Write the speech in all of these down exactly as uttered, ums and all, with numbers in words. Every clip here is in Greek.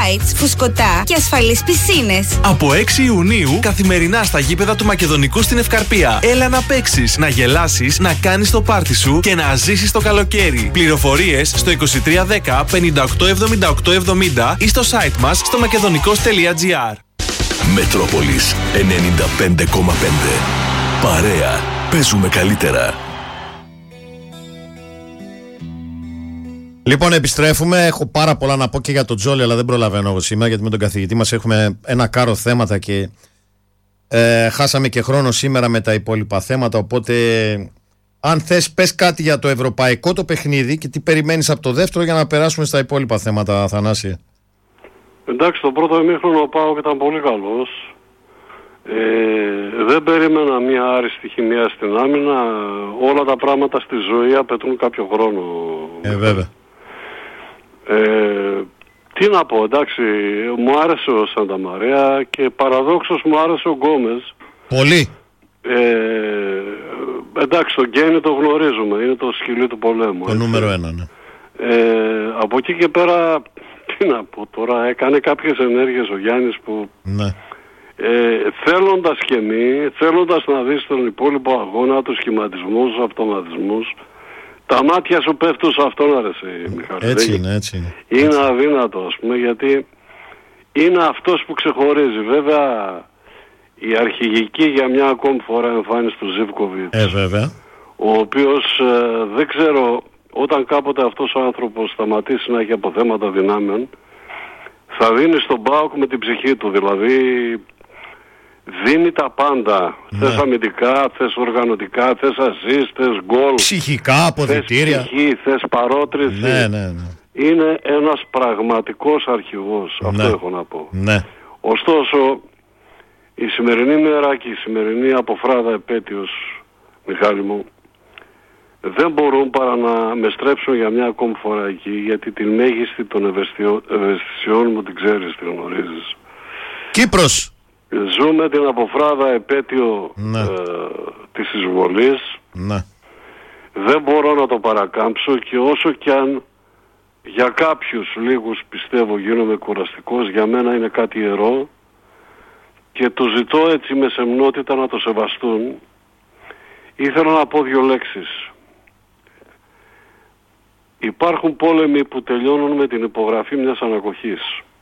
slides, φουσκωτά και ασφαλείς πισίνες. Από έξι Ιουνίου, καθημερινά στα γήπεδα του Μακεδονικού στην Ευκαρπία. Έλα να παίξεις, να γελάσεις, να κάνεις το πάρτι σου και να ζήσεις το καλοκαίρι. Πληροφορίες στο είκοσι τρία δέκα πενήντα οκτώ εβδομήντα οκτώ εβδομήντα ή στο site μας στο μακεδονικός τελεία τζι άρ. Μετρόπολης ενενήντα πέντε κόμμα πέντε. Παρέα. Παίζουμε καλύτερα. Λοιπόν, επιστρέφουμε. Έχω πάρα πολλά να πω και για τον Τζόλι, αλλά δεν προλαβαίνω εγώ σήμερα, γιατί με τον καθηγητή μας έχουμε ένα κάρο θέματα και ε, χάσαμε και χρόνο σήμερα με τα υπόλοιπα θέματα. Οπότε, αν θες, πες κάτι για το ευρωπαϊκό το παιχνίδι και τι περιμένεις από το δεύτερο για να περάσουμε στα υπόλοιπα θέματα, Θανάση. Εντάξει, το πρώτο ημίχρονο ο ΠΑΟΚ ήταν πολύ καλός. Ε, δεν περίμενα μια άριστη χημεία στην άμυνα. Όλα τα πράγματα στη ζωή απαιτούν κάποιο χρόνο. Ε, βέβαια. Ε, τι να πω, εντάξει, μου άρεσε ο Σανταμαρέα και παραδόξως μου άρεσε ο Γκόμες. Πολύ. Ε, εντάξει, τον Γκένι το γνωρίζουμε, είναι το σκυλί του πολέμου. Το έτσι. Νούμερο ένα, ναι. Ε, από εκεί και πέρα, τι να πω τώρα, έκανε κάποιες ενέργειες ο Γιάννης που... Ναι. Ε, θέλοντας και μη, θέλοντας να δεις τον υπόλοιπο αγώνα, τους σχηματισμούς, τους αυτοματισμούς, τα μάτια σου πέφτουν σε αυτόν, αρέσει, Μιχάλη. Έτσι είναι, έτσι είναι. Είναι έτσι. αδύνατο, ας πούμε, γιατί είναι αυτός που ξεχωρίζει. Βέβαια, η αρχηγική για μια ακόμη φορά εμφάνιση του Ζίβκοβιτς, ε, βέβαια. ο οποίος ε, δεν ξέρω, όταν κάποτε αυτός ο άνθρωπος σταματήσει να έχει αποθέματα δυνάμεων, θα δίνει στον ΠΑΟΚ με την ψυχή του, δηλαδή δίνει τα πάντα. Ναι. Θες αμυντικά, θες οργανωτικά, θες ασίστ, θες γκολ. Ψυχικά, αποδυτήρια. Θες ψυχή, θες παρότριση. Ναι, ναι, ναι. Είναι ένας πραγματικός αρχηγός, ναι. αυτό έχω να πω. Ναι. Ωστόσο, η σημερινή μέρα και η σημερινή αποφράδα επέτειος, Μιχάλη μου, δεν μπορούν παρά να με στρέψουν για μια ακόμη φορά εκεί, γιατί την μέγιστη των ευαισθησιών μου την ξέρεις, την γνωρίζεις. Κύπρος. Ζούμε την αποφράδα επέτειο ναι. ε, της εισβολής. Ναι. Δεν μπορώ να το παρακάμψω και όσο κι αν για κάποιους λίγους πιστεύω γίνομαι κουραστικός, για μένα είναι κάτι ιερό και το ζητώ έτσι με σεμνότητα να το σεβαστούν. Ήθελα να πω δύο λέξεις. Υπάρχουν πόλεμοι που τελειώνουν με την υπογραφή μιας ανακοχής.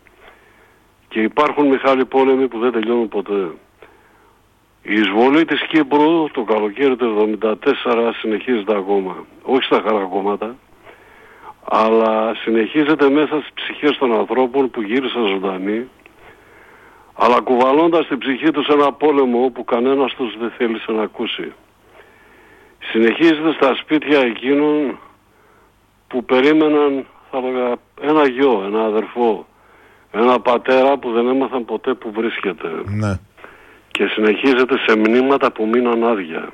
Και υπάρχουν, Μιχάλη, πόλεμοι που δεν τελειώνουν ποτέ. Η εισβολή της Κύπρου το καλοκαίρι του εβδομήντα τέσσερα συνεχίζεται ακόμα. Όχι στα χαρακόμματα, αλλά συνεχίζεται μέσα στις ψυχές των ανθρώπων που γύρισαν ζωντανοί, αλλά κουβαλώντας την ψυχή τους ένα πόλεμο που κανένας τους δεν θέλησε να ακούσει. Συνεχίζεται στα σπίτια εκείνων που περίμεναν, θα λέγα, ένα γιο, ένα αδερφό, ένα πατέρα που δεν έμαθαν ποτέ που βρίσκεται. Ναι. Και συνεχίζεται σε μνήματα που μείναν άδεια.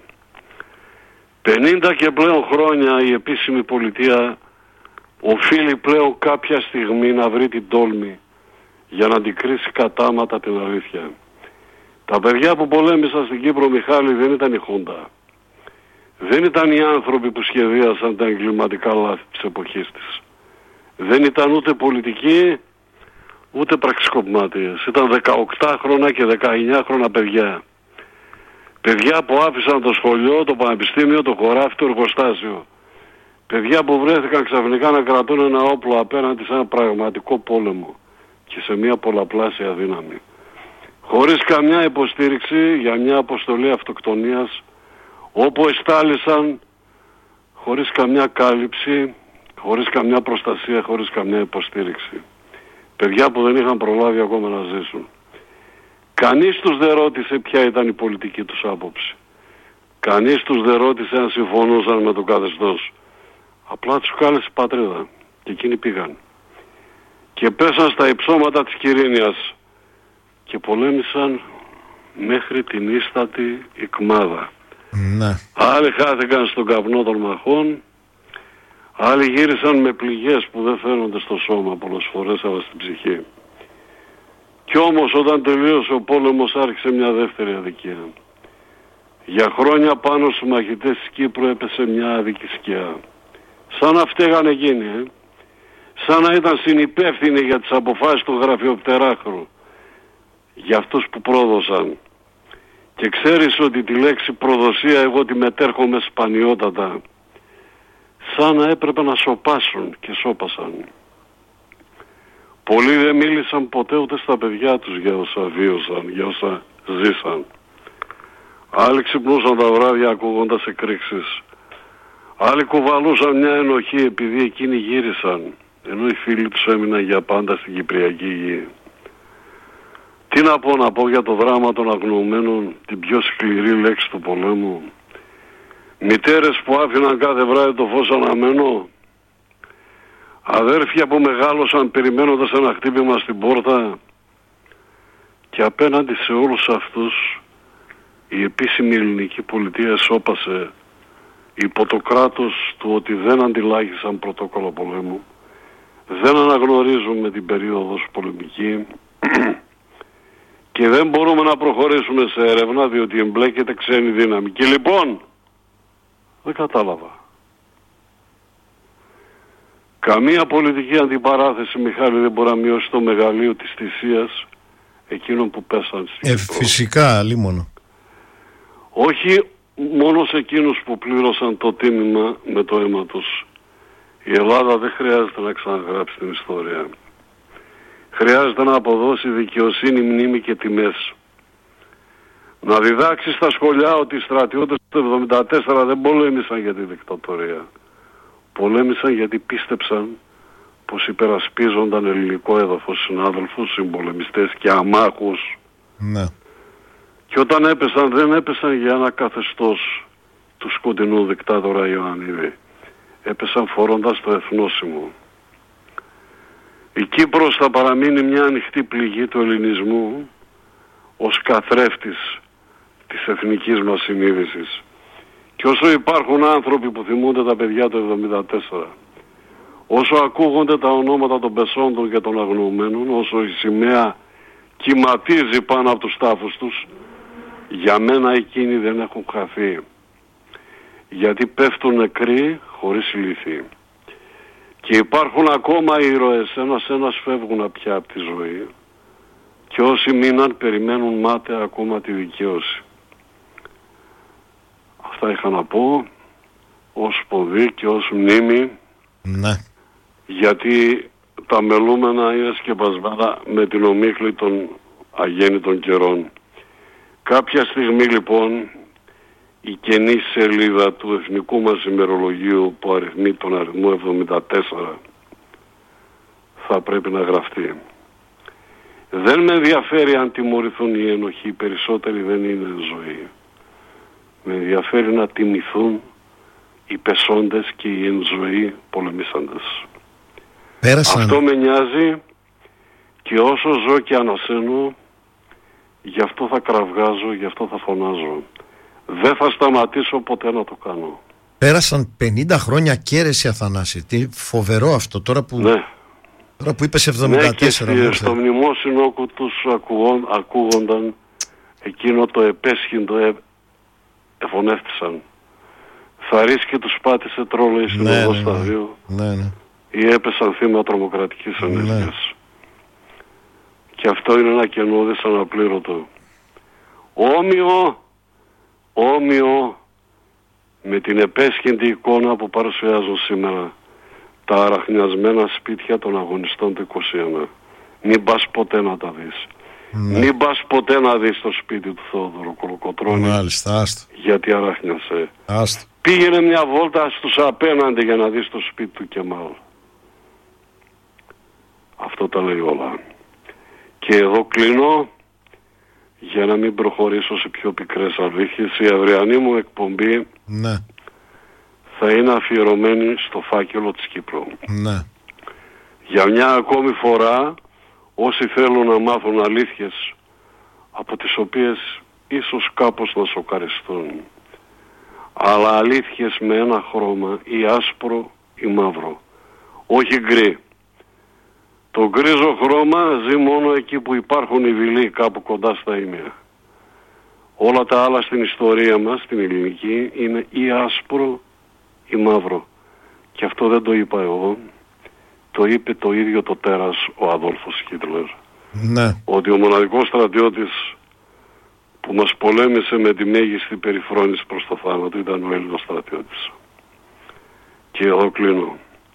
πενήντα και πλέον χρόνια η επίσημη πολιτεία οφείλει πλέον κάποια στιγμή να βρει την τόλμη για να αντικρίσει κατάματα την αλήθεια. Τα παιδιά που πολέμησαν στην Κύπρο, Μιχάλη, δεν ήταν η Χούντα. Δεν ήταν οι άνθρωποι που σχεδίασαν τα εγκληματικά λάθη της εποχής της. Δεν ήταν ούτε πολιτικοί, ούτε πραξικοπημάτιες. Ήταν δεκαοκτάχρονα και δεκαεννιάχρονα παιδιά. Παιδιά που άφησαν το σχολείο, το πανεπιστήμιο, το χωράφι, το εργοστάσιο. Παιδιά που βρέθηκαν ξαφνικά να κρατούν ένα όπλο απέναντι σε ένα πραγματικό πόλεμο και σε μια πολλαπλάσια δύναμη. Χωρίς καμιά υποστήριξη για μια αποστολή αυτοκτονίας, όπου εστάλησαν χωρίς καμιά κάλυψη, χωρίς καμιά προστασία, χωρίς καμιά υποστήριξη. Παιδιά που δεν είχαν προλάβει ακόμα να ζήσουν. Κανείς τους δεν ρώτησε ποια ήταν η πολιτική τους άποψη. Κανείς τους δεν ρώτησε αν συμφωνούσαν με το καθεστώς. Απλά τους κάλεσε η πατρίδα και εκείνοι πήγαν. Και πέσαν στα υψώματα της Κυρίνιας και πολέμησαν μέχρι την ίστατη Ικμάδα. Ναι. Άλλοι χάθηκαν στον καπνό των μαχών, άλλοι γύρισαν με πληγές που δεν φαίνονται στο σώμα πολλές φορές, αλλά στην ψυχή. Κι όμως όταν τελείωσε ο πόλεμος άρχισε μια δεύτερη αδικία. Για χρόνια πάνω στους μαχητές της Κύπρου έπεσε μια άδικη σκιά. Σαν να φταίγανε εκείνοι, ε? σαν να ήταν συνυπεύθυνοι για τις αποφάσεις του γραφειοπτεράχρου, για αυτούς που πρόδωσαν. Και ξέρεις ότι τη λέξη προδοσία εγώ τη μετέρχομαι σπανιότατα, σαν να έπρεπε να σωπάσουν και σώπασαν. Πολλοί δεν μίλησαν ποτέ ούτε στα παιδιά τους για όσα βίωσαν, για όσα ζήσαν. Άλλοι ξυπνούσαν τα βράδια ακούγοντας εκρήξεις. Άλλοι κουβαλούσαν μια ενοχή επειδή εκείνοι γύρισαν, ενώ οι φίλοι τους έμειναν για πάντα στην Κυπριακή γη. Τι να πω να πω για το δράμα των αγνοωμένων, την πιο σκληρή λέξη του πολέμου. Μητέρες που άφηναν κάθε βράδυ το φως αναμένο. Αδέρφια που μεγάλωσαν περιμένοντας ένα χτύπημα στην πόρτα. Και απέναντι σε όλους αυτούς η επίσημη ελληνική πολιτεία σώπασε υπό το κράτος του ότι δεν αντιλάγησαν πρωτόκολλο πολέμου, δεν αναγνωρίζουμε την περίοδο πολεμική και δεν μπορούμε να προχωρήσουμε σε έρευνα διότι εμπλέκεται ξένη δύναμη. Και λοιπόν, δεν κατάλαβα. Καμία πολιτική αντιπαράθεση, Μιχάλη, δεν μπορεί να μειώσει το μεγαλείο της θυσίας εκείνων που πέσαν στην ε, Φυσικά, λίμωνο. Όχι μόνο σε εκείνους που πλήρωσαν το τίμημα με το αίμα τους. Η Ελλάδα δεν χρειάζεται να ξαναγράψει την ιστορία. Χρειάζεται να αποδώσει δικαιοσύνη, μνήμη και τιμές. Να διδάξει στα σχολιά ότι οι στρατιώτες του εβδομήντα τέσσερα δεν πολέμησαν για τη δικτατορία. Πολέμησαν γιατί πίστεψαν πως υπερασπίζονταν ελληνικό έδαφος, συνάδελφους, συμπολεμιστές και αμάχους. Ναι. Και όταν έπεσαν, δεν έπεσαν για ένα καθεστώς του σκοτεινού δικτάτορα Ιωαννίδη. Έπεσαν φορώντας το εθνόσημο. Η Κύπρος θα παραμείνει μια ανοιχτή πληγή του ελληνισμού ως καθρέφτης της εθνικής μας συνείδησης. Και όσο υπάρχουν άνθρωποι που θυμούνται τα παιδιά του εβδομήντα τέσσερα, όσο ακούγονται τα ονόματα των πεσόντων και των αγνοωμένων, όσο η σημαία κυματίζει πάνω από τους τάφους τους, για μένα εκείνοι δεν έχουν χαθεί. Γιατί πέφτουν νεκροί χωρίς λύθη. Και υπάρχουν ακόμα ήρωες, ένας-ένας φεύγουν πια από τη ζωή. Και όσοι μείναν περιμένουν μάταια ακόμα τη δικαίωση. Αυτά είχα να πω ως ποδή και ως μνήμη. Ναι. Γιατί τα μελούμενα είναι σκεπασμένα με την ομίχλη των αγέννητων καιρών. Κάποια στιγμή λοιπόν η κενή σελίδα του εθνικού μας ημερολογίου που αριθμεί τον αριθμό εβδομήντα τέσσερα θα πρέπει να γραφτεί. Δεν με ενδιαφέρει αν τιμωρηθούν οι ένοχοι, οι περισσότεροι δεν είναι ζωή. Με ενδιαφέρει να τιμηθούν οι πεσόντες και οι εν ζωή πολεμήσαντες. Πέρασαν. Αυτό με νοιάζει και όσο ζω και ανασένω, γι' αυτό θα κραυγάζω, γι' αυτό θα φωνάζω. Δεν θα σταματήσω ποτέ να το κάνω. Πέρασαν πενήντα χρόνια καίρεση, Αθανάση. Τι φοβερό αυτό τώρα που, ναι. τώρα που είπες εβδομήντα τέσσερα. Ναι, και στο μνημόσυνο τους ακουγον, ακούγονταν εκείνο το επέσχυντο ε, εφωνεύτησαν. Θα ρίσκει τους πάτησε τρόλεϊ στην ναι, οδό ναι, σταδίου ναι, ναι. ή έπεσαν θύμα τρομοκρατικής ενέργειας. Ναι. Και αυτό είναι ένα κενό δυσαναπλήρωτο. Όμοιο, όμοιο με την επέσχυντη εικόνα που παρουσιάζουν σήμερα τα αραχνιασμένα σπίτια των αγωνιστών του είκοσι ένα. Μην πας ποτέ να τα δεις. Ναι. Μην πας ποτέ να δεις το σπίτι του Θεόδωρου Κολοκοτρώνη. Μάλιστα, άστο. Γιατί αράχνιασε. Άστο. Πήγαινε μια βόλτα στους απέναντι για να δεις το σπίτι του Κεμάλ. Αυτό τα λέει όλα. Και εδώ κλείνω για να μην προχωρήσω σε πιο πικρές αλήθειες. Η αυριανή μου εκπομπή ναι. θα είναι αφιερωμένη στο φάκελο της Κύπρου. Ναι. Για μια ακόμη φορά όσοι θέλουν να μάθουν αλήθειες από τις οποίες ίσως κάπως να σοκαριστούν, αλλά αλήθειες με ένα χρώμα, ή άσπρο ή μαύρο, όχι γκρι. Το γκρίζο χρώμα ζει μόνο εκεί που υπάρχουν οι δειλοί κάπου κοντά στα ήμια. Όλα τα άλλα στην ιστορία μας, στην ελληνική, είναι ή άσπρο ή μαύρο. Και αυτό δεν το είπα εγώ. το είπε το ίδιο το τέρας ο Αδόλφος Χίτλερ. Ναι. Ότι ο μοναδικός στρατιώτης που μας πολέμησε με τη μέγιστη περιφρόνηση προς το θάνατο ήταν ο Έλληνας στρατιώτης. Και εδώ κλείνω.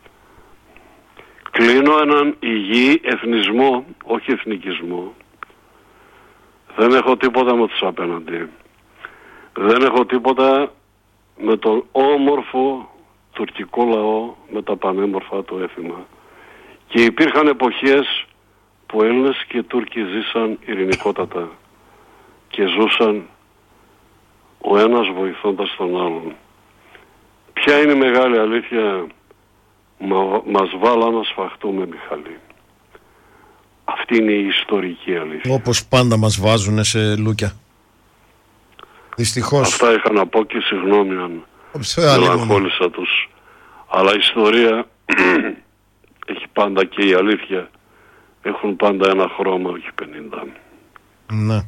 Κλείνω έναν υγιή εθνισμό, όχι εθνικισμό. Δεν έχω τίποτα με τους απέναντι. Δεν έχω τίποτα με τον όμορφο τουρκικό λαό, με τα πανέμορφα του έθιμα. Και υπήρχαν εποχές που Έλληνες και Τούρκοι ζήσαν ειρηνικότατα και ζούσαν ο ένας βοηθώντας τον άλλον. Ποια είναι η μεγάλη αλήθεια? Μα, μας βάλαν να σφαχτούμε, Μιχάλη. Αυτή είναι η ιστορική αλήθεια. Όπως πάντα μας βάζουν σε λούκια. Δυστυχώς. Αυτά είχα να πω και συγγνώμη αν μελαγχόλησα τους. Αλλά η ιστορία έχει πάντα, και η αλήθεια έχουν πάντα ένα χρώμα, όχι πενήντα. Ναι.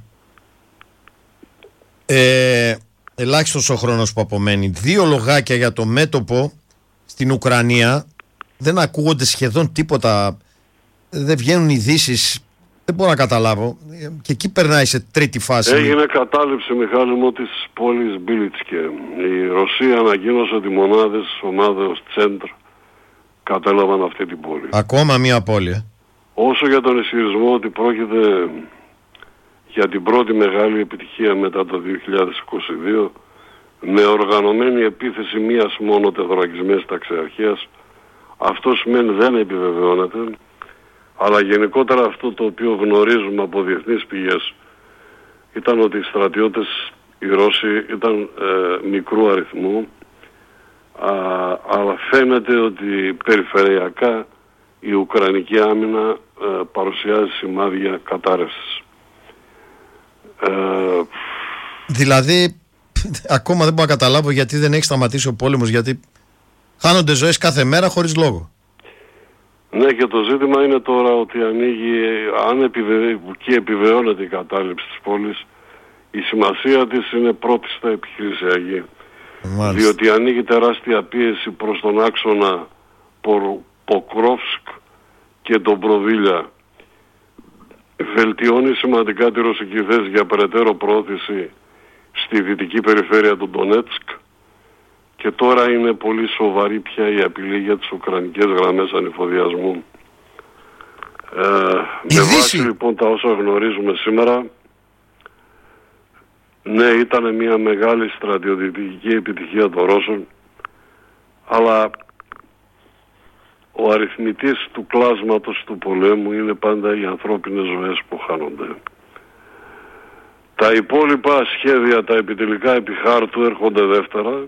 Ε, ελάχιστος ο χρόνος που απομένει. Δύο λογάκια για το μέτωπο στην Ουκρανία. Δεν ακούγονται σχεδόν τίποτα. Δεν βγαίνουν ειδήσεις. Δεν μπορώ να καταλάβω. Και εκεί περνάει σε τρίτη φάση. Έγινε κατάληψη, Μιχάλη μου, της πόλης Μπίλιτσκε. Η Ρωσία ανακοίνωσε ότι μονάδες ομάδες Τσέντρ κατέλαβαν αυτή την πόλη. Ακόμα μία πόλη. Όσο για τον ισχυρισμό ότι πρόκειται για την πρώτη μεγάλη επιτυχία μετά το δύο χιλιάδες είκοσι δύο, με οργανωμένη επίθεση μίας μόνο τεθωρακισμένης ταξιαρχίας, αυτό σημαίνει δεν επιβεβαιώνεται, αλλά γενικότερα αυτό το οποίο γνωρίζουμε από διεθνείς πηγές ήταν ότι οι στρατιώτες, οι Ρώσοι, ήταν ε, μικρού αριθμού, α, αλλά φαίνεται ότι περιφερειακά η Ουκρανική άμυνα ε, παρουσιάζει σημάδια κατάρρευσης. Ε, δηλαδή, ακόμα δεν μπορώ να καταλάβω γιατί δεν έχει σταματήσει ο πόλεμος, γιατί χάνονται ζωές κάθε μέρα χωρίς λόγο. Ναι, και το ζήτημα είναι τώρα ότι ανοίγει, αν επιβεβαι... και επιβεβαιώνεται η κατάληψη της πόλης, η σημασία της είναι πρώτη στα επιχειρησιακή. Μάλιστα. Διότι ανοίγει τεράστια πίεση προς τον άξονα Ποκρόφσκ και τον Προβίλια. Βελτιώνει σημαντικά τη ρωσική θέση για περαιτέρω πρόθεση στη δυτική περιφέρεια του Ντονέτσκ, και τώρα είναι πολύ σοβαρή πια η απειλή για τις ουκρανικές γραμμές ανεφοδιασμού. Ε, με βάση λοιπόν τα όσα γνωρίζουμε σήμερα, ναι, ήταν μια μεγάλη στρατιωτική επιτυχία των Ρώσων, αλλά ο αριθμητής του κλάσματος του πολέμου είναι πάντα οι ανθρώπινες ζωές που χάνονται. Τα υπόλοιπα σχέδια, τα επιτελικά επί χάρτου έρχονται δεύτερα,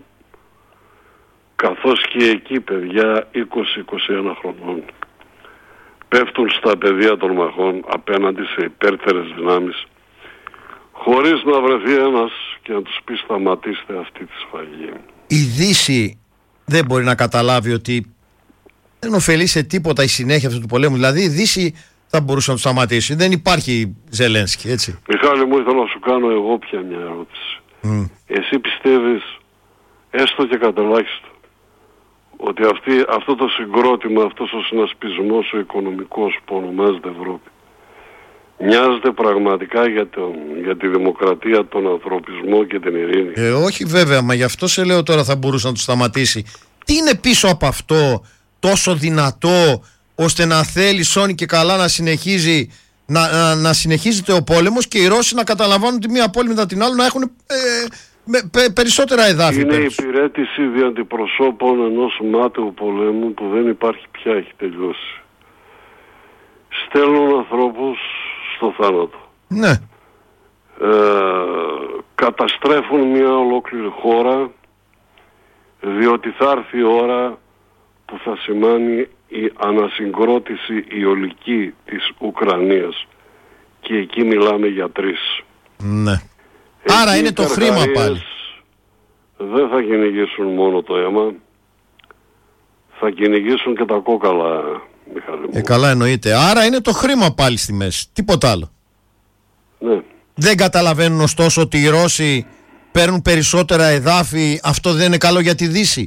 καθώς και εκεί παιδιά είκοσι με είκοσι ένα χρονών πέφτουν στα πεδία των μαχών απέναντι σε υπέρτερες δυνάμεις, χωρίς να βρεθεί ένας και να τους πει σταματήστε αυτή τη σφαγή. Η Δύση δεν μπορεί να καταλάβει ότι δεν ωφελεί σε τίποτα η συνέχεια αυτού του πολέμου. Δηλαδή η Δύση θα μπορούσε να του σταματήσει. Δεν υπάρχει Ζελένσκι, έτσι. Μιχάλη μου, ήθελα να σου κάνω εγώ πια μια ερώτηση. Mm. Εσύ πιστεύεις, έστω και κατά ελάχιστο, ότι αυτή, αυτό το συγκρότημα, αυτός ο συνασπισμός ο οικονομικός που ονομάζεται Ευρώπη, μοιάζεται πραγματικά για, τον, για τη δημοκρατία, τον ανθρωπισμό και την ειρήνη? Ε, όχι βέβαια, μα γι' αυτό σε λέω τώρα θα μπορούσε να του σταματήσει. Τι είναι πίσω από αυτό τόσο δυνατό ώστε να θέλει σώνει και καλά να συνεχίζει να, να, να συνεχίζεται ο πόλεμος και οι Ρώσοι να καταλαμβάνουν τη μία πόλη μετά την άλλη, να έχουν ε, με, πε, περισσότερα εδάφη? Είναι η υπηρέτηση δι' αντιπροσώπων ενός μάταιου πολέμου που δεν υπάρχει πια, έχει τελειώσει. Στέλνουν ανθρώπους στο θάνατο. Ναι. Ε, καταστρέφουν μια ολόκληρη χώρα, διότι θα έρθει η ώρα που θα σημάνει η ανασυγκρότηση η ολική της Ουκρανίας, και εκεί μιλάμε για τρεις. Ναι. Εκεί άρα είναι το χρήμα πάλι. Δεν θα κυνηγήσουν μόνο το αίμα, θα κυνηγήσουν και τα κόκαλα, Μιχάλη μου. Ε, καλά εννοείται. Άρα είναι το χρήμα πάλι στη μέση, τίποτα άλλο. Ναι. Δεν καταλαβαίνουν ωστόσο ότι οι Ρώσοι παίρνουν περισσότερα εδάφη, αυτό δεν είναι καλό για τη Δύση?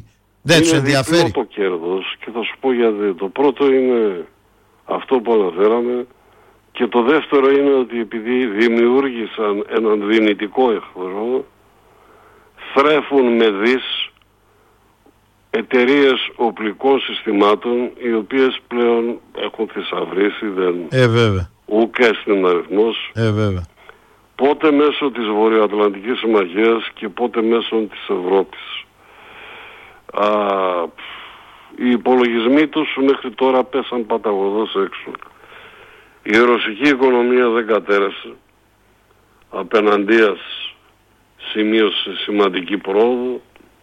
Δεν τους είναι ενδιαφέρει. διπλό το κέρδος και θα σου πω γιατί. Το πρώτο είναι αυτό που αναφέραμε και το δεύτερο είναι ότι επειδή δημιούργησαν έναν δυνητικό εχθρό, θρέφουν με δις εταιρείες οπλικών συστημάτων οι οποίες πλέον έχουν θησαυρίσει, δεν Ε, βέβαια. ούτε στην αριθμός, Ε, βέβαια. πότε μέσω της Βορειοατλαντικής Συμμαχίας και πότε μέσω της Ευρώπης. Α, οι υπολογισμοί τους μέχρι τώρα πέσαν παταγωδός έξω. Η ρωσική οικονομία δεν κατέρευσε, απέναντίας σημείωσε σημαντική πρόοδο.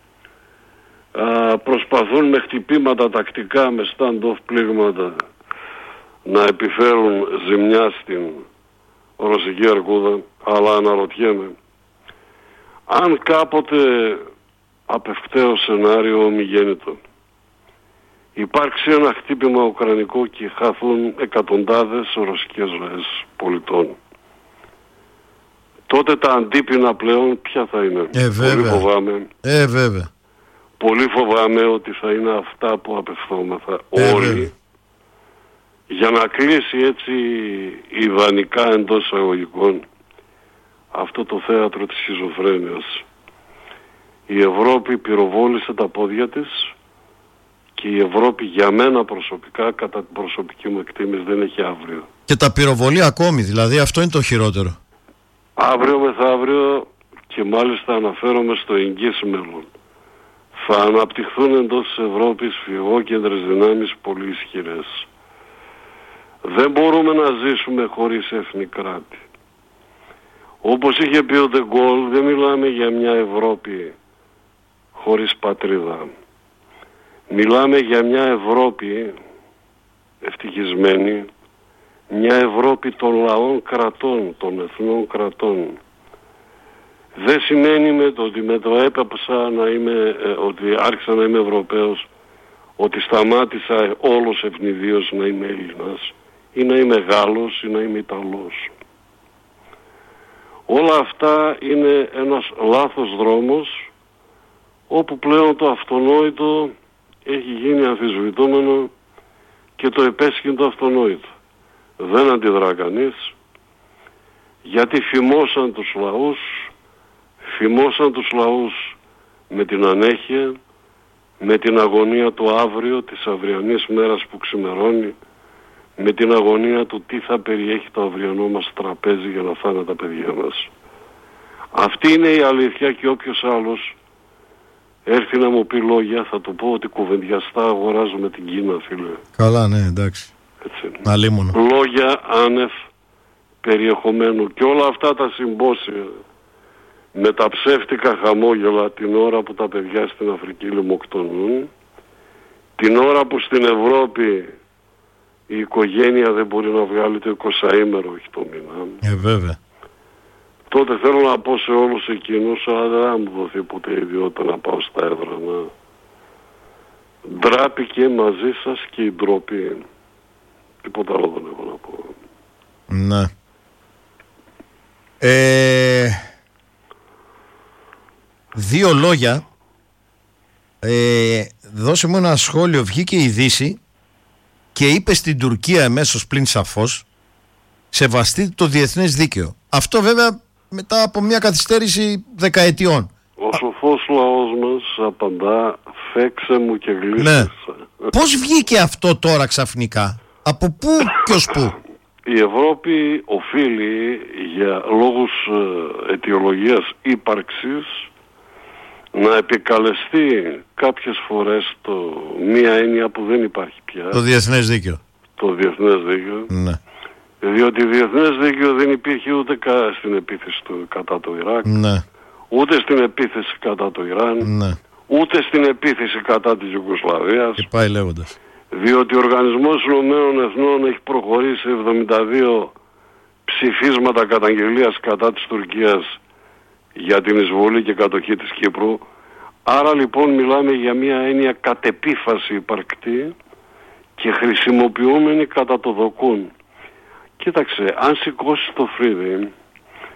Α, προσπαθούν με χτυπήματα τακτικά, με stand-off πλήγματα να επιφέρουν ζημιά στην ρωσική αρκούδα, αλλά αναρωτιέμαι αν κάποτε απευκταίο σενάριο ομιγέννητο υπάρξει ένα χτύπημα ουκρανικό και χαθούν εκατοντάδες ρωσικές ζωές πολιτών, τότε τα αντίπεινα πλέον ποια θα είναι? Ε, βέβαια. Πολύ φοβάμαι Ε, βέβαια. Πολύ φοβάμαι ότι θα είναι αυτά που απευθόμεθα Ε, όλοι, βέβαια. για να κλείσει έτσι ιδανικά εντός εισαγωγικών αυτό το θέατρο της σχιζοφρένειας. Η Ευρώπη πυροβόλησε τα πόδια της και η Ευρώπη για μένα προσωπικά, κατά την προσωπική μου εκτίμηση, δεν έχει αύριο. Και τα πυροβολεί ακόμη, δηλαδή αυτό είναι το χειρότερο. Αύριο μεθαύριο, και μάλιστα αναφέρομαι στο εγγύς μέλλον, θα αναπτυχθούν εντός της Ευρώπης φυγόκεντρες δυνάμεις πολύ ισχυρές. Δεν μπορούμε να ζήσουμε χωρίς έθνη κράτη. Όπως είχε πει ο Ντεγκόλ, δεν μιλάμε για μια Ευρώπη χωρίς πατρίδα. Μιλάμε για μια Ευρώπη ευτυχισμένη, μια Ευρώπη των λαών κρατών, των εθνών κρατών. Δεν σημαίνει με το ότι με το έπαψα να είμαι, ε, ότι άρχισα να είμαι Ευρωπαίος, ότι σταμάτησα όλος ευνηδίως να είμαι Έλληνας ή να είμαι Γάλλος ή να είμαι Ιταλός. Όλα αυτά είναι ένας λάθος δρόμος, όπου πλέον το αυτονόητο έχει γίνει αμφισβητούμενο και το επέσχυντο αυτονόητο. Δεν αντιδρά κανείς, γιατί φημώσαν τους λαούς, φημώσαν τους λαούς με την ανέχεια, με την αγωνία του αύριο, της αυριανής μέρας που ξημερώνει, με την αγωνία του τι θα περιέχει το αυριανό μας τραπέζι για να φάνε τα παιδιά μας. Αυτή είναι η αλήθεια και όποιος άλλος έρθει να μου πει λόγια θα του πω ότι κουβεντιαστά αγοράζουμε την Κίνα, φίλε. Καλά, ναι, εντάξει. Έτσι. Αλίμονο. Λόγια άνευ περιεχομένου και όλα αυτά τα συμπόσια με τα ψεύτικα χαμόγελα την ώρα που τα παιδιά στην Αφρική λιμοκτονούν, την ώρα που στην Ευρώπη η οικογένεια δεν μπορεί να βγάλει το εικοσαήμερο, όχι το μήνα. Ε, βέβαια. Τότε θέλω να πω σε όλους εκείνους, αλλά δεν θα μου δοθεί ποτέ ιδιότητα να πάω στα έδρανα. Ντράπηκε μαζί σας και η ντροπή. Τίποτα άλλο δεν έχω να πω. Ναι. Ε, δύο λόγια. Ε, δώσε μου ένα σχόλιο. Βγήκε η Δύση και είπε στην Τουρκία εμέσως πλην σαφώς, σεβαστείτε το διεθνές δίκαιο. Αυτό βέβαια μετά από μια καθυστέρηση δεκαετιών. Ο σοφός λαός μας απαντά, φέξε μου και γλίστρισα. Ναι. Πώς βγήκε αυτό τώρα ξαφνικά? Από πού και ως πού? Η Ευρώπη οφείλει για λόγους αιτιολογίας ύπαρξης να επικαλεστεί κάποιες φορές το μία έννοια που δεν υπάρχει πια. Το διεθνές δίκαιο. Το διεθνές δίκαιο. Ναι. Διότι διεθνές δίκαιο δεν υπήρχε ούτε στην επίθεση του κατά το Ιράκ, Ναι. ούτε στην επίθεση κατά το Ιράν, Ναι. ούτε στην επίθεση κατά της Ιουγκοσλαβίας. Και πάει λέγοντας. Διότι ο Οργανισμός Ηνωμένων Εθνών έχει προχωρήσει εβδομήντα δύο ψηφίσματα καταγγελίας κατά της Τουρκίας για την εισβολή και κατοχή της Κύπρου. Άρα λοιπόν μιλάμε για μια έννοια κατ' επίφαση υπαρκτή και χρησιμοποιούμενη κατά το δοκούν. Κοίταξε, αν σηκώσει το φρύδι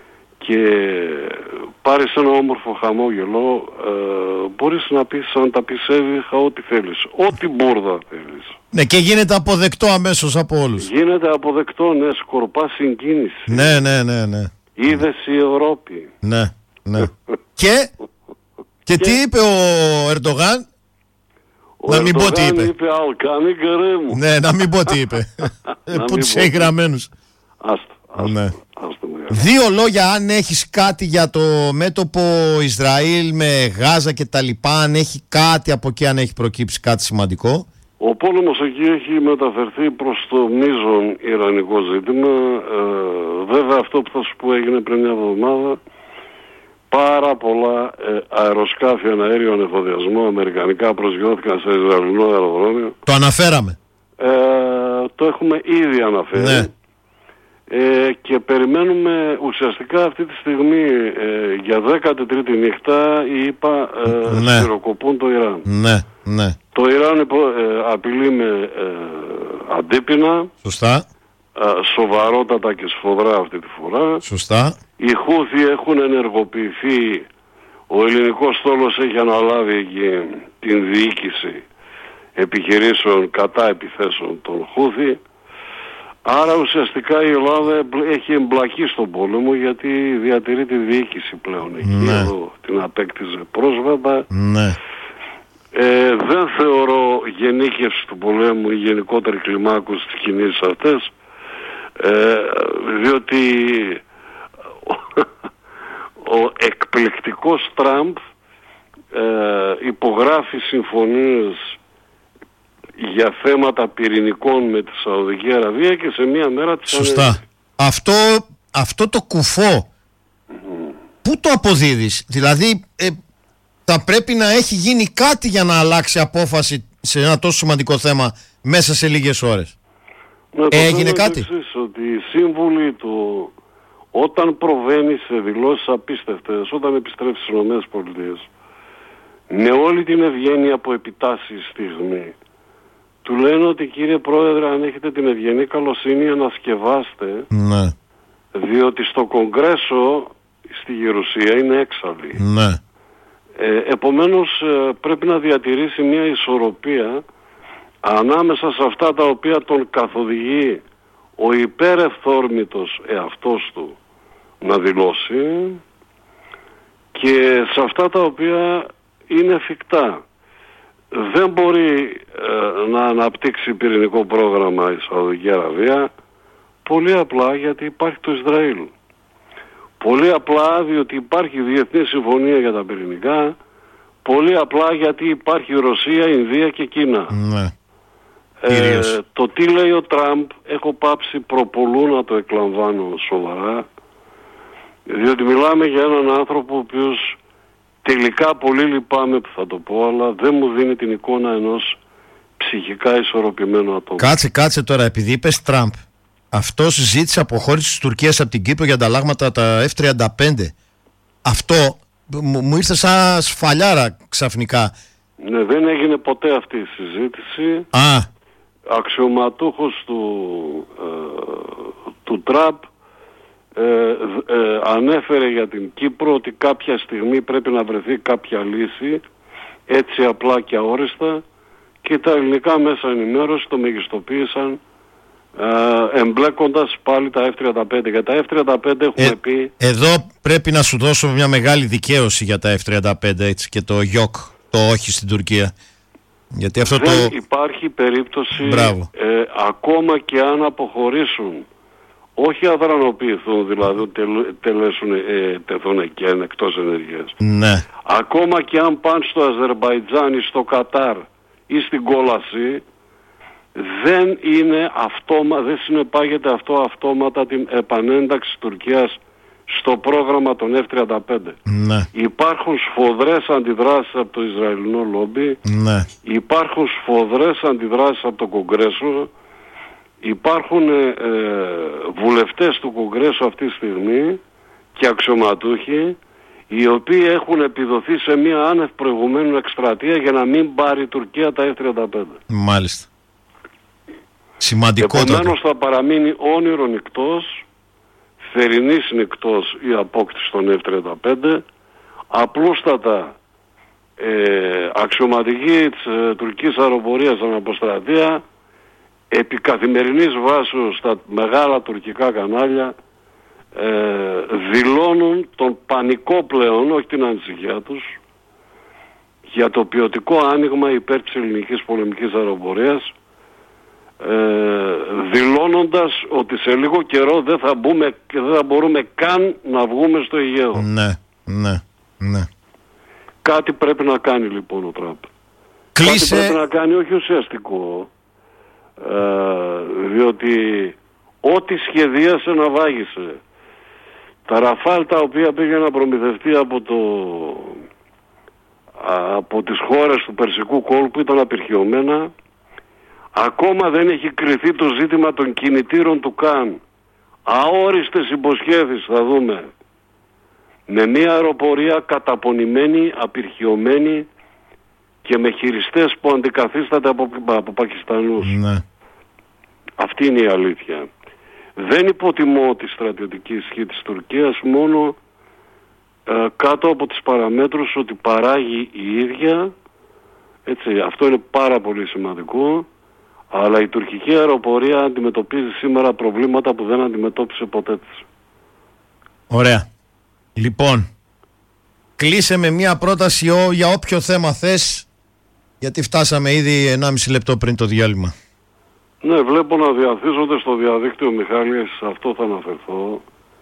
και πάρεις ένα όμορφο χαμόγελο, ε, μπορείς να πεις αν τα πιστεύει ό,τι θέλεις, ό,τι μπουρδα θέλεις. Ναι, και γίνεται αποδεκτό αμέσως από όλους. Γίνεται αποδεκτό, ναι, σκορπά συγκίνηση. Ναι, ναι, ναι, ναι. Είδες η Ευρώπη. Ναι, ναι. και, και τι είπε ο Ερντογάν? Ο να μην πω τι είπε. είπε Αλκάνη γκρέ μου. Ναι, να μην πω τι είπε. Που τους έχει γραμμένους. Άστο, άστο, ναι. άστο, Δύο λόγια αν έχεις κάτι για το μέτωπο Ισραήλ με Γάζα και τα λοιπά, αν έχει κάτι από εκεί, αν έχει προκύψει κάτι σημαντικό. Ο πόλεμος εκεί έχει μεταφερθεί προς το μείζον ιρανικό ζήτημα. Ε, βέβαια αυτό που θα σου πω έγινε πριν μια εβδομάδα. Πάρα πολλά ε, αεροσκάφη αναέριο ανεφοδιασμό αμερικανικά προσγειώθηκαν σε Ισραηλινό αεροδρόμιο. Το αναφέραμε. Ε, το έχουμε ήδη αναφέρει. Ναι. Ε, και περιμένουμε ουσιαστικά αυτή τη στιγμή ε, για δέκατη τρίτη νύχτα οι ΙΠΑ ε, ναι. σφυροκοπούν το Ιράν. Ναι, ναι. Το Ιράν ε, απειλεί με ε, αντίπεινα. Σωστά. Ε, σοβαρότατα και σφοδρά αυτή τη φορά. Σωστά. Οι Χούθοι έχουν ενεργοποιηθεί. Ο ελληνικός στόλος έχει αναλάβει εκεί την διοίκηση επιχειρήσεων κατά επιθέσεων των Χούθη. Άρα ουσιαστικά η Ελλάδα έχει εμπλακεί στον πόλεμο γιατί διατηρεί τη διοίκηση πλέον εκεί. Ναι. Εδώ την απέκτησε πρόσφατα. Ναι. Ε, δεν θεωρώ γενίκευση του πολέμου ή γενικότερη κλιμάκωση στις κινήσεις αυτές, ε, διότι ο, ο εκπληκτικός Τραμπ ε, υπογράφει συμφωνίες για θέματα πυρηνικών με τη Σαουδική Αραβία και σε μία μέρα της Σωστά. ανέβηκε. Αυτό, αυτό το κουφό mm. πού το αποδίδεις? Δηλαδή ε, θα πρέπει να έχει γίνει κάτι για να αλλάξει απόφαση σε ένα τόσο σημαντικό θέμα μέσα σε λίγες ώρες. Ναι, έγινε κάτι? Εξής, ότι οι σύμβουλοι του όταν προβαίνει σε δηλώσεις απίστευτες, όταν επιστρέφει στις ΗΠΑ με όλη την ευγένεια που επιτάσσει στιγμή, του λένε ότι κύριε Πρόεδρε, αν έχετε την ευγενή καλοσύνη ανασκευάστε, ναι. διότι στο Κογκρέσο στη Γερουσία είναι έξαλλη. Ναι. Ε, επομένως ε, πρέπει να διατηρήσει μια ισορροπία ανάμεσα σε αυτά τα οποία τον καθοδηγεί ο υπερευθόρμητος εαυτός του να δηλώσει και σε αυτά τα οποία είναι εφικτά. Δεν μπορεί ε, να αναπτύξει πυρηνικό πρόγραμμα η Σαουδική Αραβία πολύ απλά γιατί υπάρχει το Ισραήλ. Πολύ απλά διότι υπάρχει διεθνή συμφωνία για τα πυρηνικά. Πολύ απλά γιατί υπάρχει Ρωσία, Ινδία και Κίνα. Ναι. Ε, το τι λέει ο Τραμπ έχω πάψει προπολού να το εκλαμβάνω σοβαρά, διότι μιλάμε για έναν άνθρωπο ο οποίος τελικά πολύ λυπάμαι που θα το πω, αλλά δεν μου δίνει την εικόνα ενός ψυχικά ισορροπημένου ατόμου. Κάτσε, κάτσε τώρα, επειδή είπες Τραμπ, αυτός ζήτησε αποχώρηση της Τουρκίας από την Κύπρο για ανταλλάγματα τα εφ τριάντα πέντε. Αυτό μου, μου ήρθε σαν σφαλιάρα ξαφνικά. Ναι, δεν έγινε ποτέ αυτή η συζήτηση. Α. Αξιωματούχος του, ε, του Τραμπ ε, ε, ανέφερε για την Κύπρο ότι κάποια στιγμή πρέπει να βρεθεί κάποια λύση, έτσι απλά και αόριστα, και τα ελληνικά μέσα ενημέρωση το μεγιστοποίησαν ε, εμπλέκοντας πάλι τα εφ τριάντα πέντε. Για τα εφ τριάντα πέντε έχουμε ε, πει... Εδώ πρέπει να σου δώσω μια μεγάλη δικαίωση για τα εφ τριάντα πέντε, έτσι, και το γιοκ, το όχι στην Τουρκία. Γιατί αυτό δεν το... υπάρχει περίπτωση ε, ακόμα και αν αποχωρήσουν, όχι αδρανοποιηθούν, δηλαδή τελέσουν, ε, τεθούν εκεί εκτός ενεργείας. Ναι. Ακόμα και αν πάνε στο Αζερμπαϊτζάν ή στο Κατάρ ή στην Κόλαση, δεν είναι αυτόμα, δεν συνεπάγεται αυτό αυτόματα την επανένταξη της Τουρκίας στο πρόγραμμα των εφ τριάντα πέντε. Ναι. Υπάρχουν σφοδρές αντιδράσεις από το Ισραηλινό λόμπι, ναι. υπάρχουν σφοδρές αντιδράσεις από το Κογκρέσο, υπάρχουν ε, ε, βουλευτές του Κογκρέσου αυτή τη στιγμή και αξιωματούχοι οι οποίοι έχουν επιδοθεί σε μια άνευ προηγουμένου εκστρατεία για να μην πάρει η Τουρκία τα εφ τριάντα πέντε. Μάλιστα. Σημαντικότατο. Επομένως θα παραμείνει όνειρο νυκτός, θερινής νυχτός η απόκτηση των εφ τριάντα πέντε, απλούστατα ε, αξιωματική της ε, τουρκικής αεροπορίας αναποστρατεία, επί καθημερινής βάσης στα μεγάλα τουρκικά κανάλια ε, δηλώνουν τον πανικό πλέον, όχι την ανησυχία τους, για το ποιοτικό άνοιγμα υπέρ της ελληνικής πολεμικής αεροπορίας, ε, δηλώνοντας ότι σε λίγο καιρό δεν θα, μπούμε, δεν θα μπορούμε καν να βγούμε στο Αιγαίο. Ναι, ναι, ναι. Κάτι πρέπει να κάνει λοιπόν ο Τραμπ. Κλείσε... Κάτι πρέπει να κάνει, όχι ουσιαστικό, ε, διότι ό,τι σχεδίασε να βάγισε. Τα Ραφάλ τα οποία πήγε να προμηθευτεί από, το, από τις χώρες του Περσικού κόλπου ήταν απειρχιωμένα. Ακόμα δεν έχει κριθεί το ζήτημα των κινητήρων του ΚΑΝ. Αόριστες υποσχέθεις θα δούμε. Με μια αεροπορία καταπονημένη, απειρχιωμένη και με χειριστές που αντικαθίσταται από, από Πακιστανούς. Ναι. Αυτή είναι η αλήθεια. Δεν υποτιμώ τη στρατιωτική ισχύ της Τουρκίας, μόνο ε, κάτω από τις παραμέτρους ότι παράγει η ίδια, έτσι, αυτό είναι πάρα πολύ σημαντικό, αλλά η τουρκική αεροπορία αντιμετωπίζει σήμερα προβλήματα που δεν αντιμετώπισε ποτέ της. Ωραία. Λοιπόν, κλείσε με μια πρόταση ο, για όποιο θέμα θες, γιατί φτάσαμε ήδη ενάμιση λεπτό πριν το διάλειμμα. Ναι, βλέπω να διαθίζονται στο διαδίκτυο, Μιχάλη, σε αυτό θα αναφερθώ,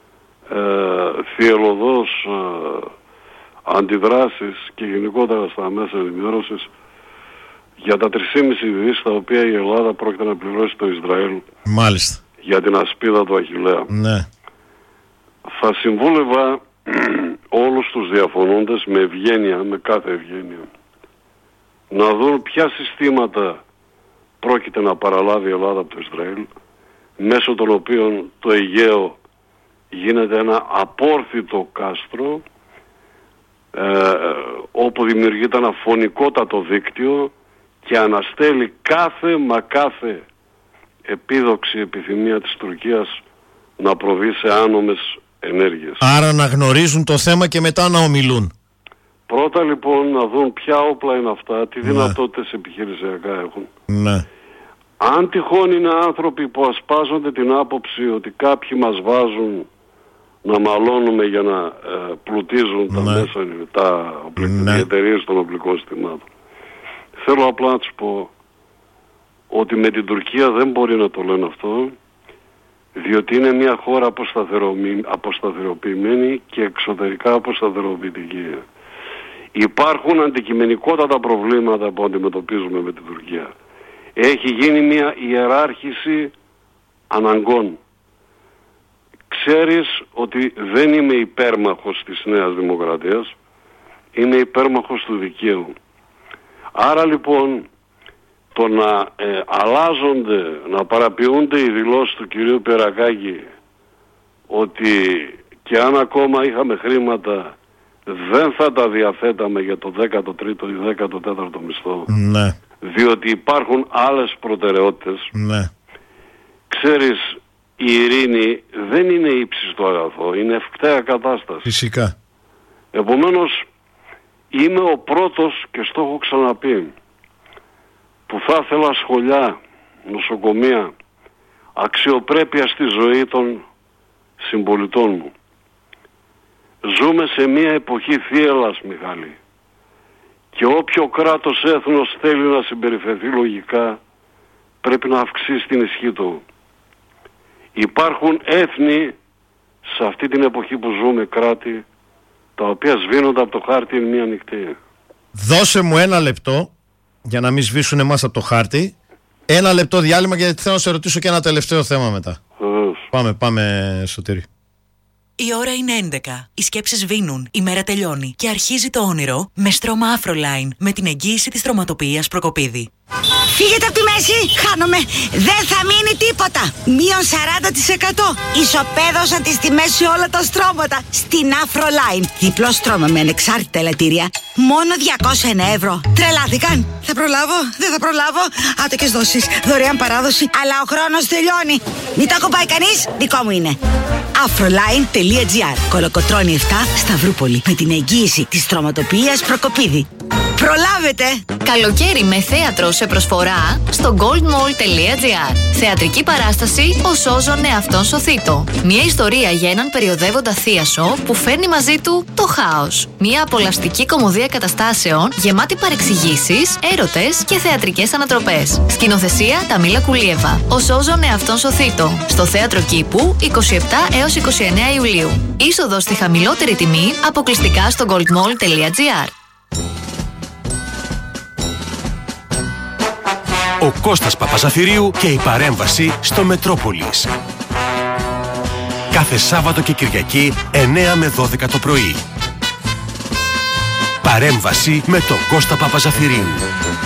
ε, θυελλωδώς ε, αντιδράσεις και γενικότερα στα μέσα ενημέρωσης για τα τρία κόμμα πέντε δις τα οποία η Ελλάδα πρόκειται να πληρώσει το Ισραήλ. Μάλιστα. Για την ασπίδα του Αχιλλέα. Ναι. Θα συμβούλευα όλους τους διαφωνούντες με ευγένεια, με κάθε ευγένεια, να δουν ποια συστήματα πρόκειται να παραλάβει η Ελλάδα από το Ισραήλ, μέσω των οποίων το Αιγαίο γίνεται ένα απόρθητο κάστρο, ε, όπου δημιουργείται ένα φωνικότατο δίκτυο και αναστέλει κάθε μα κάθε επίδοξη επιθυμία της Τουρκίας να προβεί σε άνομες ενέργειες. Άρα να γνωρίζουν το θέμα και μετά να ομιλούν. Πρώτα λοιπόν να δουν ποια όπλα είναι αυτά, τι δυνατότητες επιχειρησιακά έχουν. Ναι. Αν τυχόν είναι άνθρωποι που ασπάζονται την άποψη ότι κάποιοι μας βάζουν να μαλώνουμε για να ε, πλουτίζουν τα ναι. μέσα, τα ναι. εταιρείες των οπλικών συστημάτων. Θέλω απλά να τους πω ότι με την Τουρκία δεν μπορεί να το λένε αυτό, διότι είναι μια χώρα αποσταθεροποιημένη και εξωτερικά αποσταθεροποιητική. Υπάρχουν αντικειμενικότατα προβλήματα που αντιμετωπίζουμε με την Τουρκία. Έχει γίνει μια ιεράρχηση αναγκών. Ξέρεις ότι δεν είμαι υπέρμαχος της Νέας Δημοκρατίας, είμαι υπέρμαχος του δικαίου. Άρα λοιπόν το να ε, αλλάζονται, να παραποιούνται οι δηλώσεις του κυρίου Περακάκη ότι και αν ακόμα είχαμε χρήματα δεν θα τα διαθέταμε για το δέκατο τρίτο ή δέκατο τέταρτο μισθό, ναι. διότι υπάρχουν άλλες προτεραιότητες. Ναι. Ξέρεις, η ειρήνη δεν είναι ύψιστο αγαθό, είναι ευκταία κατάσταση. Φυσικά. Επομένως είμαι ο πρώτος, και στο έχω ξαναπεί, που θα ήθελα σχολιά, νοσοκομεία, αξιοπρέπεια στη ζωή των συμπολιτών μου. Ζούμε σε μια εποχή θύελλας, Μιχάλη, και όποιο κράτος έθνος θέλει να συμπεριφερθεί λογικά πρέπει να αυξήσει την ισχύ του. Υπάρχουν έθνη σε αυτή την εποχή που ζούμε, κράτη, τα οποία σβήνονται από το χάρτη εν μία νυχτή. Δώσε μου ένα λεπτό για να μην σβήσουν εμάς από το χάρτη. Ένα λεπτό διάλειμμα, γιατί θέλω να σε ρωτήσω και ένα τελευταίο θέμα μετά. Βεβαίως. Πάμε, πάμε, Σωτήρη. Η ώρα είναι έντεκα. Οι σκέψεις σβήνουν. Η μέρα τελειώνει. Και αρχίζει το όνειρο με στρώμα Afroline, με την εγγύηση της τροματοποιίας Προκοπίδη. Φύγετε από τη μέση. Χάνομαι. Δεν θα μείνει τίποτα. Μείον σαράντα τοις εκατό. Ισοπαίδωσαν τις τιμές σε όλα τα στρώματα. Στην Afroline. Διπλό στρώμα με ανεξάρτητα ελαττήρια. Μόνο διακόσια ένα ευρώ. Τρελάθηκαν. Θα προλάβω. Δεν θα προλάβω. Άτοκες δόσεις. Δωρεάν παράδοση. Αλλά ο χρόνος τελειώνει. Μην το ακουμπάει κανείς. Δικό μου είναι. Afroline.gr. Κολοκοτρώνη επτά, Σταυρούπολη. Με την εγγύηση της στρωματοποιίας Προκοπίδη. Προλάβετε! Καλοκαίρι με θέατρο σε προσφορά στο goldmall.gr. Θεατρική παράσταση «Ο Σόζον εαυτόν σωθήτο». Μια ιστορία για έναν περιοδεύοντα θίασο που φέρνει μαζί του το χάος. Μια απολαυστική κωμωδία καταστάσεων γεμάτη παρεξηγήσεις, έρωτες και θεατρικές ανατροπές. Σκηνοθεσία Ταμίλα Κουλίεβα. «Ο Σόζον εαυτόν σωθήτο». Στο Θέατρο Κήπου είκοσι επτά έως είκοσι εννέα Ιουλίου. Είσοδος στη χαμηλότερη τιμή αποκλειστικά στο goldmall.gr. Ο Κώστας Παπαζαφυρίου και η παρέμβαση στο Μετρόπολης. Κάθε Σάββατο και Κυριακή εννέα με δώδεκα το πρωί. Παρέμβαση με τον Κώστα Παπαζαφυρίου.